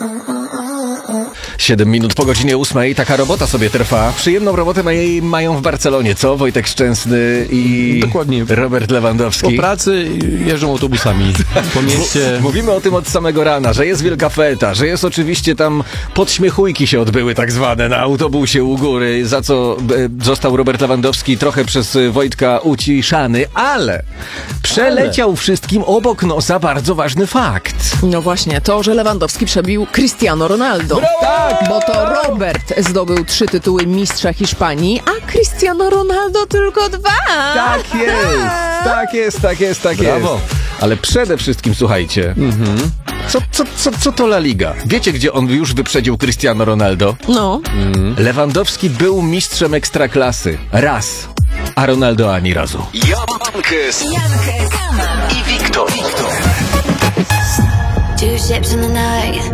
7 minut po godzinie 8. Taka robota sobie trwa. Przyjemną robotę mają w Barcelonie, co? Wojtek Szczęsny i dokładnie. Robert Lewandowski. Po pracy jeżdżą autobusami po mieście. Mówimy o tym od samego rana, że jest wielka feta, że jest oczywiście tam podśmiechujki się odbyły tak zwane na autobusie u góry, za co został Robert Lewandowski trochę przez Wojtka uciszany, ale przeleciał wszystkim obok nosa bardzo ważny fakt. No właśnie, to, że Lewandowski przebił Cristiano Ronaldo. Brawo! Tak, bo to Robert zdobył 3 tytuły mistrza Hiszpanii, a Cristiano Ronaldo tylko 2. Tak jest. Brawo. Ale przede wszystkim, słuchajcie, co to La Liga? Wiecie, gdzie on już wyprzedził Cristiano Ronaldo? No. Lewandowski był mistrzem ekstraklasy. Raz. A Ronaldo ani razu. Jankes i Wiktor. Two ships in the night,